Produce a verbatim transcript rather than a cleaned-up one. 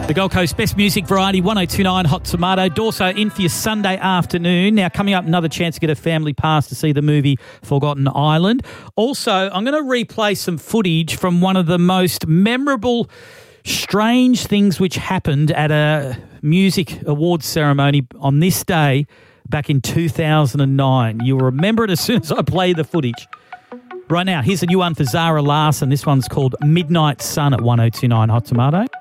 The Gold Coast Best Music Variety, one oh two point nine Hot Tomato. Dorso in for your Sunday afternoon. Now, coming up, another chance to get a family pass to see the movie Forgotten Island. Also, I'm going to replay some footage from one of the most memorable, strange things which happened at a music awards ceremony on this day back in two thousand nine. You'll remember it as soon as I play the footage. Right now, here's a new one for Zara Larsson. This one's called Midnight Sun at one oh two point nine Hot Tomato.